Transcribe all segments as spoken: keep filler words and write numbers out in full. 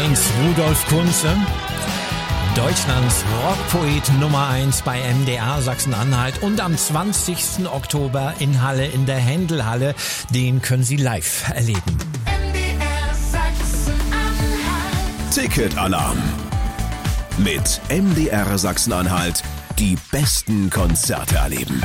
Heinz Rudolf Kunze, Deutschlands Rockpoet Nummer eins bei M D R Sachsen-Anhalt und am zwanzigsten Oktober in Halle, in der Händelhalle. Den können Sie live erleben. M D R Sachsen-Anhalt. Ticketalarm. Mit M D R Sachsen-Anhalt die besten Konzerte erleben.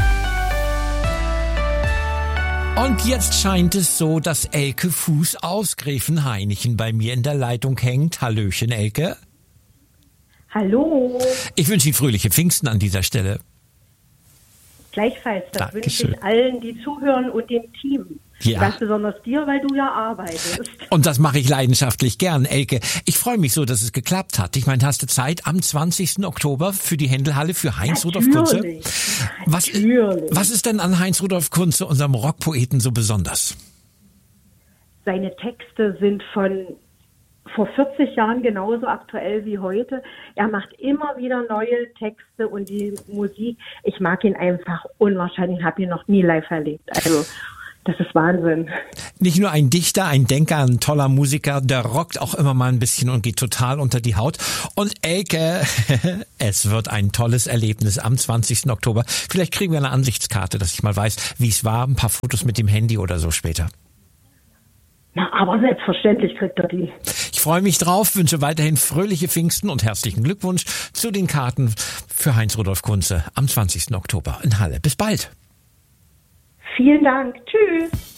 Und jetzt scheint es so, dass Elke Fuß aus Gräfenhainichen bei mir in der Leitung hängt. Hallöchen, Elke. Hallo. Ich wünsche Ihnen fröhliche Pfingsten an dieser Stelle. Gleichfalls, das Dankeschön. wünsche ich allen, die zuhören und dem Team. Ja. Ganz besonders dir, weil du ja arbeitest. Und das mache ich leidenschaftlich gern, Elke. Ich freue mich so, dass es geklappt hat. Ich meine, hast du Zeit am zwanzigsten Oktober für die Händelhalle für Heinz Rudolf Kunze? Was, Natürlich. was ist denn an Heinz Rudolf Kunze, unserem Rockpoeten, so besonders? Seine Texte sind von vor vierzig Jahren genauso aktuell wie heute. Er macht immer wieder neue Texte und die Musik, ich mag ihn einfach unwahrscheinlich, habe ihn noch nie live erlebt. Also das ist Wahnsinn. Nicht nur ein Dichter, ein Denker, ein toller Musiker, der rockt auch immer mal ein bisschen und geht total unter die Haut. Und Elke, es wird ein tolles Erlebnis am zwanzigsten Oktober. Vielleicht kriegen wir eine Ansichtskarte, dass ich mal weiß, wie es war, ein paar Fotos mit dem Handy oder so später. Na, aber selbstverständlich kriegt er die. Ich freue mich drauf, wünsche weiterhin fröhliche Pfingsten und herzlichen Glückwunsch zu den Karten für Heinz Rudolf Kunze am zwanzigsten Oktober in Halle. Bis bald. Vielen Dank. Tschüss.